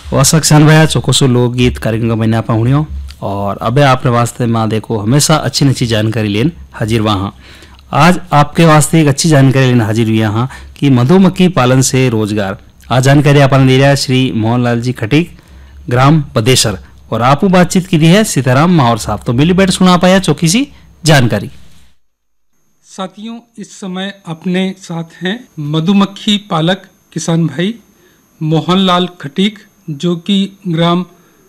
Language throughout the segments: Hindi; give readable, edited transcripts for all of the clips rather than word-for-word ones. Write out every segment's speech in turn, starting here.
वासक्षण भया चौकोसो लोकगीत कार्यक्रम का मैंने आप हुणियों और अबे आपने वास्ते माँ देखो हमेशा अच्छी जानकारी लेन हाजिर वहाँ। आज आपके वास्ते एक अच्छी जानकारी लेने हाजिर हुई यहाँ कि मधुमक्खी पालन से रोजगार। आज जानकारी आपने दे रहा है श्री मोहनलाल जी खटीक, ग्राम बदेसर, और आपू बातचीत की दी है सीताराम माहौर साहब। तो मिली बैठ सुना पाया चौकी सी जानकारी। साथियों, इस समय अपने साथ हैं मधुमक्खी पालक किसान भाई मोहनलाल खटीक, जो कि ग्राम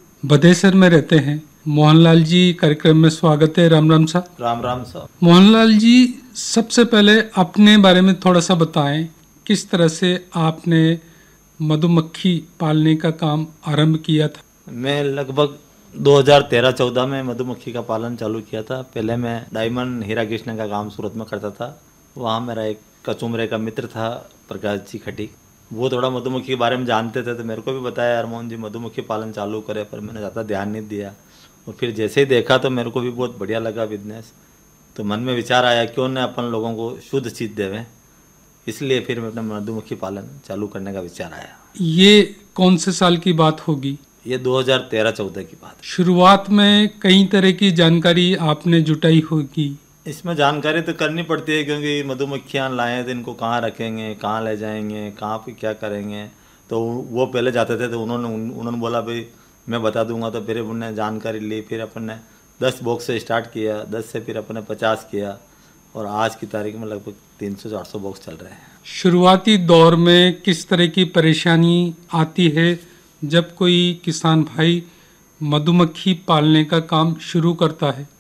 बदेसर में रहते हैं। मोहनलाल जी, कार्यक्रम में स्वागत है। राम राम साहब। राम राम साहब। मोहनलाल जी, सबसे पहले अपने बारे में थोड़ा सा बताएं, किस तरह से आपने मधुमक्खी पालने का काम आरंभ किया था? मैं लगभग 2013-14 में मधुमक्खी का पालन चालू किया था। पहले मैं डायमंड हीरा कृष्ण का काम सूरत में करता था। वहाँ मेरा एक कचुमरे का मित्र था प्रकाश जी खटीक, वो थोड़ा मधुमक्खी के बारे में जानते थे, तो मेरे को भी बताया यार मोहन जी मधुमक्खी पालन चालू करे, पर मैंने ज़्यादा ध्यान नहीं दिया। और फिर जैसे ही देखा तो मेरे को भी बहुत बढ़िया लगा बिजनेस, तो मन में विचार आया क्यों न अपन लोगों को शुद्ध चीज़ देवें, इसलिए फिर मैं अपना मधुमक्खी पालन चालू करने का विचार आया। ये कौन से साल की बात होगी? ये 2013-14 की बात। शुरुआत में कई तरह की जानकारी आपने जुटाई होगी। इसमें जानकारी तो करनी पड़ती है, क्योंकि मधुमक्खियाँ लाएँ तो इनको कहाँ रखेंगे, कहाँ ले जाएंगे, कहाँ पे क्या करेंगे। तो वो पहले जाते थे तो उन्होंने बोला भाई मैं बता दूंगा, तो फिर उन्होंने जानकारी ली। फिर अपन ने 10 बॉक्स से स्टार्ट किया, 10 से फिर अपन ने 50 किया, और आज की तारीख में लगभग 300-400 बॉक्स चल रहे हैं। शुरुआती दौर में किस तरह की परेशानी आती है जब कोई किसान भाई मधुमक्खी पालने का काम शुरू करता है?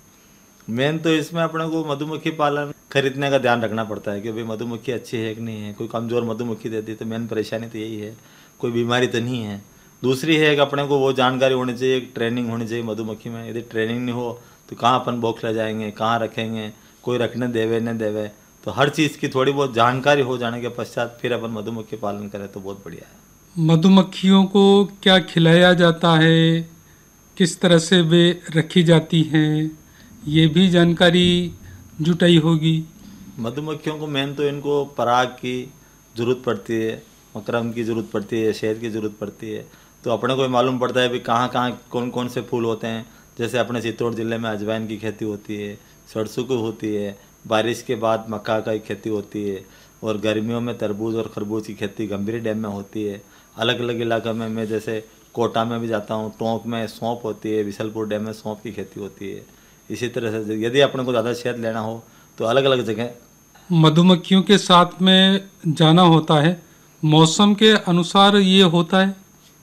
मेन तो इसमें अपने को मधुमक्खी पालन खरीदने का ध्यान रखना पड़ता है कि भाई मधुमक्खी अच्छी है कि नहीं है। कोई कमज़ोर मधुमक्खी देती तो मेन परेशानी तो यही है, कोई बीमारी तो नहीं है। दूसरी है कि अपने को वो जानकारी होनी चाहिए, एक ट्रेनिंग होनी चाहिए मधुमक्खी में। यदि ट्रेनिंग नहीं हो तो कहाँ अपन बॉक्स ले जाएंगे, कहाँ रखेंगे, कोई रखने देवे न देवे। तो हर चीज़ की थोड़ी बहुत जानकारी हो जाने के पश्चात फिर अपन मधुमक्खी पालन करें तो बहुत बढ़िया है। मधुमक्खियों को क्या खिलाया जाता है, किस तरह से वे रखी जाती हैं, ये भी जानकारी जुटाई होगी। मधुमक्खियों को मेन तो इनको पराग की ज़रूरत पड़ती है, मकरम की ज़रूरत पड़ती है, शहद की ज़रूरत पड़ती है। तो अपने को मालूम पड़ता है भी कहाँ कहाँ कौन कौन से फूल होते हैं। जैसे अपने चित्तौड़ ज़िले में अजवाइन की खेती होती है, सरसों की होती है, बारिश के बाद मक्का की खेती होती है, और गर्मियों में तरबूज और खरबूज की खेती गंभीर डैम में होती है। अलग अलग इलाकों में मैं जैसे कोटा में भी जाता हूँ, टोंक में सौंफ होती है, विशलपुर डैम में सौंफ की खेती होती है। इसी तरह से यदि अपने को ज़्यादा शहद लेना हो तो अलग अलग जगह मधुमक्खियों के साथ में जाना होता है। मौसम के अनुसार ये होता है।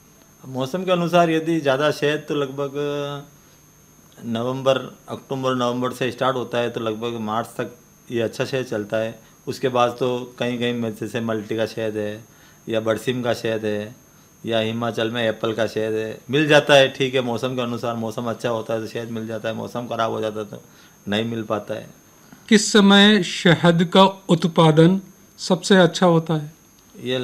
मौसम के अनुसार यदि ज़्यादा शहद तो लगभग अक्टूबर नवंबर से स्टार्ट होता है, तो लगभग मार्च तक ये अच्छा शहद चलता है। उसके बाद तो कहीं कहीं में जैसे मल्टी का शहद है, या बरसिम का शहद है, या हिमाचल में एप्पल का शहद है, मिल जाता है। ठीक है, मौसम के अनुसार, मौसम अच्छा होता है तो शहद मिल जाता है, मौसम ख़राब हो जाता है तो नहीं मिल पाता है। किस समय शहद का उत्पादन सबसे अच्छा होता है? ये